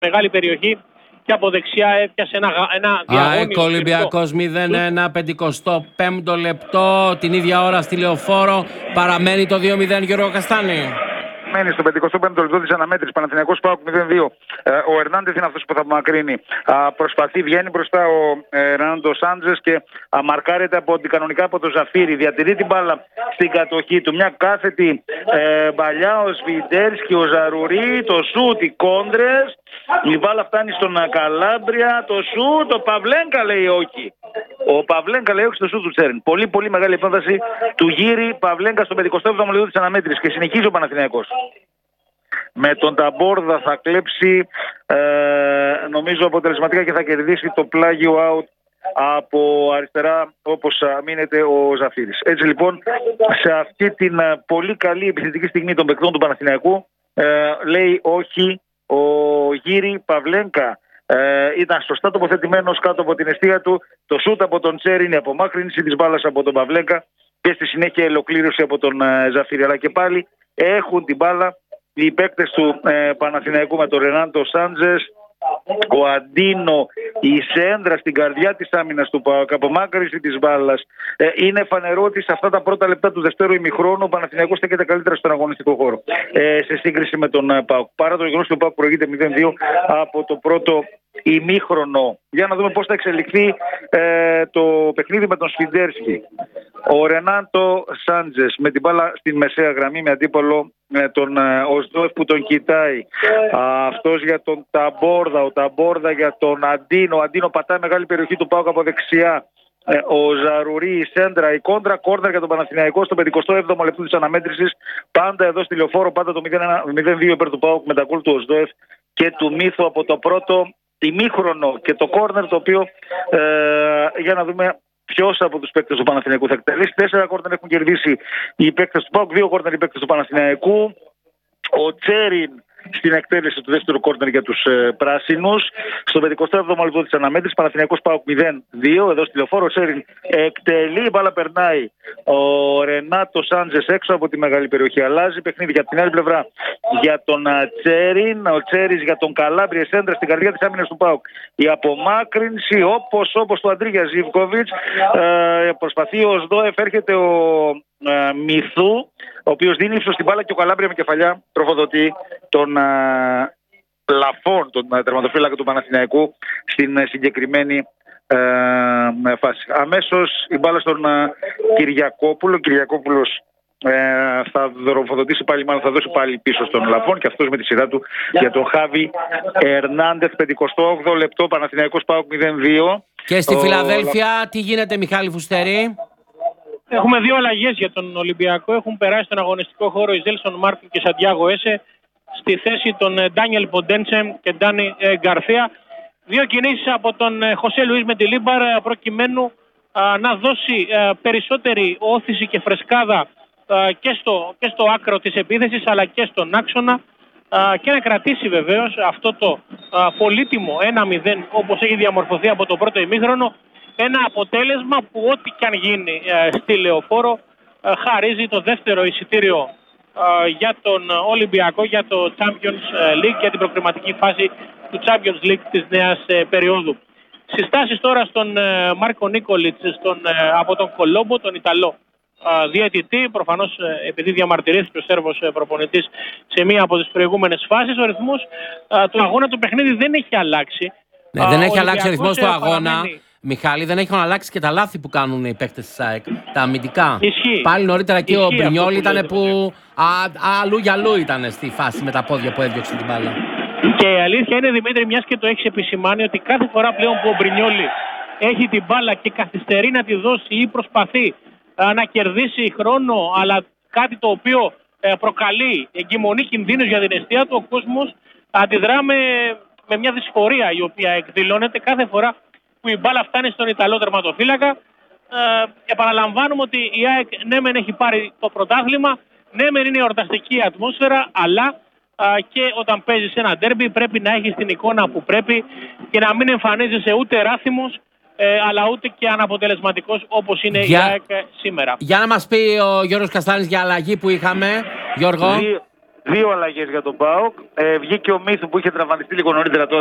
μεγάλη περιοχή και από δεξιά έπιασε ένα διαγώνιο. ΑΕΚ Ολυμπιακός 0-1, 55ο λεπτό, την ίδια ώρα στη Λεωφόρο. Παραμένει το 2-0, Γιώργο Καστάνη. Μένει στο 55ο λεπτό της αναμέτρησης. Παναθηναϊκός ΠΑΟΚ 0-2. Ο Ερνάντες είναι αυτός που θα απομακρύνει. Προσπαθεί, βγαίνει μπροστά ο Ρενάντο Σάντζες και μαρκάρεται κανονικά από το Ζαφύρι. Διατηρεί την μπάλα στην κατοχή του. Μια κάθετη μπαλιά, ο Σβιντέρσκι, ο Ζαρουρί, το σούτ, οι κόντρες. Η μπάλα φτάνει στον Καλάμπρια. Το σούτ, ο Παυλένκα λέει όχι. Ο Παυλένκα λέει όχι στο σούτ του Τσέριν. Πολύ πολύ μεγάλη επέμβαση του Γύρι Παυλένκα στο 57ο λεπτό της αναμέτρησης και συνεχίζει ο Παναθηναϊκός. Με τον Ταμπόρδα θα κλέψει νομίζω αποτελεσματικά και θα κερδίσει το πλάγιο out από αριστερά όπως μείνεται ο Ζαφύρης. Έτσι λοιπόν σε αυτή την πολύ καλή επιθετική στιγμή των παικτών του Παναθηναϊκού λέει όχι ο Γύρι Παυλένκα. Ήταν σωστά τοποθετημένος κάτω από την εστία του. Το σούτ από τον Τσέριν, η απομάκρυνση της μπάλας από τον Παυλένκα και στη συνέχεια η ολοκλήρωση από τον Ζαφύρη. Αλλά και πάλι έχουν την μπάλα οι παίκτες του Παναθηναϊκού με τον Ρενάντο Σάντζες, ο Αντίνο, η σέντρα στην καρδιά της άμυνας του ΠΑΟΚ, απομάκρυνση της μπάλας. Είναι φανερό ότι σε αυτά τα πρώτα λεπτά του δεύτερου ημιχρόνου ο Παναθηναϊκός στέκεται καλύτερα στον αγωνιστικό χώρο σε σύγκριση με τον ΠΑΟΚ. Παρά το γεγονός ότι ο ΠΑΟΚ προηγείται 0-2 από το πρώτο ημίχρονο. Για να δούμε πώς θα εξελιχθεί το παιχνίδι με τον Σφιντέρσκι. Ο Ρενάντο Σάντζες με την μπάλα στην μεσαία γραμμή με αντίπολο τον Οσδόεφ που τον κοιτάει. Αυτός για τον Ταμπόρδα, ο Ταμπόρδα για τον Αντίνο. Ο Αντίνο πατάει μεγάλη περιοχή του ΠΑΟΚ από δεξιά. Ο Ζαρουρί, η σέντρα, η κόντρα, κόρνερ για τον Παναθηναϊκό στο 57ο λεπτό της αναμέτρησης. Πάντα εδώ στη Λεωφόρο, πάντα το 0-2 υπέρ του ΠΑΟΚ με τα γκολ του Οσδόεφ και του Μίθου από το πρώτο ημίχρονο και το κόρνερ το οποίο για να δούμε ποιος από τους παίκτες του Παναθηναϊκού θα εκτελέσει. 4 κόρνερ έχουν κερδίσει οι παίκτες του ΠΑΟΚ, 2 κόρνερ οι παίκτες του Παναθηναϊκού. Ο Τσέριν στην εκτέλεση του δεύτερου κόρνερ για τους πράσινους. Στο 57ο λεπτό της αναμέτρησης, Παναθηναϊκός ΠΑΟΚ 0-2. Εδώ στη Λεωφόρο, ο Τσέριν εκτελεί, η μπάλα περνάει. Ο Ρενάτο Σάντζες έξω από τη μεγάλη περιοχή. Αλλάζει παιχνίδι για την άλλη πλευρά για τον Τσέριν. Ο Τσέρις για τον Καλάμπρια, σέντρα στην καρδιά της άμυνας του ΠΑΟΚ. Η απομάκρυνση όπως του Αντρίγια Ζίβκοβιτς. Προσπαθεί ο Σδόεφ, έρχεται ο Μιθού, ο οποίος δίνει ύψος στην μπάλα και ο Καλάμπρια με κεφαλιά τροφοδοτεί τον Λαφόν, τον τερματοφύλακα του Παναθηναϊκού στην συγκεκριμένη φάση. Αμέσως η μπάλα στον Κυριακόπουλο. Ο Κυριακόπουλος θα τροφοδοτήσει πάλι, μάλλον θα δώσει πάλι πίσω στον Λαφόν και αυτός με τη σειρά του για τον Χάβι Ερνάντεθ. 58ο λεπτό, Παναθηναϊκός ΠΑΟΚ 0-2. Και στη Φιλαδέλφια τι γίνεται, Μιχάλη Φουστερή? Έχουμε 2 αλλαγές για τον Ολυμπιακό. Έχουν περάσει στον αγωνιστικό χώρο η Ζέλσον Μάρκο και Σαντιάγο Έσε στη θέση των Ντάνιελ Ποντένσε και Ντάνι Γκαρθία. 2 κινήσεις από τον Χωσέ Λουίς Μεντιλίμπαρ προκειμένου να δώσει περισσότερη όθηση και φρεσκάδα και στο άκρο της επίθεσης αλλά και στον άξονα και να κρατήσει βεβαίως αυτό το πολύτιμο 1-0 όπως έχει διαμορφωθεί από το πρώτο ημίχρονο. Ένα αποτέλεσμα που ό,τι και αν γίνει στη Λεωφόρο χαρίζει το δεύτερο εισιτήριο για τον Ολυμπιακό για το Champions League, για την προκριματική φάση του Champions League της νέας περίοδου. Συστάσεις τώρα στον Μάρκο Νίκολιτς από τον Κολόμπο, τον Ιταλό διαιτητή. Προφανώς επειδή διαμαρτυρήθηκε ο Σέρβος προπονητής σε μία από τις προηγούμενες φάσεις, ο ρυθμός του αγώνα, του παιχνίδι δεν έχει αλλάξει. Ναι, δεν έχει αλλάξει ο ρυθμός του αγώνα. Μιχάλη, δεν έχουν αλλάξει και τα λάθη που κάνουν οι παίκτες της ΑΕΚ, τα αμυντικά. Ισχύει. Πάλι νωρίτερα εκεί ο Μπρινιόλ ήταν που αλλού για αλλού ήταν στη φάση με τα πόδια που έδιωξε την μπάλα. Και η αλήθεια είναι, Δημήτρη, μιας και το έχεις επισημάνει, ότι κάθε φορά πλέον που ο Μπρινιόλ έχει την μπάλα και καθυστερεί να τη δώσει ή προσπαθεί να κερδίσει χρόνο, αλλά κάτι το οποίο προκαλεί εγκυμονή κινδύνους για την εστία του, ο κόσμος αντιδρά με μια δυσφορία η οποία εκδηλώνεται κάθε φορά που η μπάλα φτάνει στον Ιταλό τερματοφύλακα. Επαναλαμβάνουμε ότι η ΑΕΚ ναι μεν έχει πάρει το πρωτάθλημα, ναι μεν είναι εορταστική ατμόσφαιρα, αλλά και όταν παίζεις ένα ντέρμπι πρέπει να έχεις την εικόνα που πρέπει και να μην εμφανίζεσαι ούτε ράθιμος αλλά ούτε και αναποτελεσματικός όπως είναι η ΑΕΚ σήμερα. Για να μας πει ο Γιώργος Καστάνης για αλλαγή που είχαμε, Γιώργο. 2 αλλαγές για τον ΠΑΟΚ. Βγήκε ο Μίθου που είχε τραυματιστεί λίγο νωρίτερα.